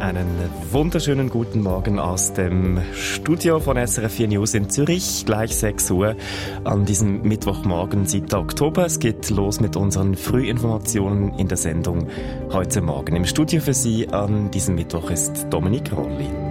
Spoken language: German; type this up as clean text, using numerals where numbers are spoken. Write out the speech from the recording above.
Einen wunderschönen guten Morgen aus dem Studio von SRF 4 News in Zürich. Gleich 6 Uhr an diesem Mittwochmorgen, 7. Oktober. Es geht los mit unseren Frühinformationen in der Sendung heute Morgen. Im Studio für Sie an diesem Mittwoch ist Dominik Rolli.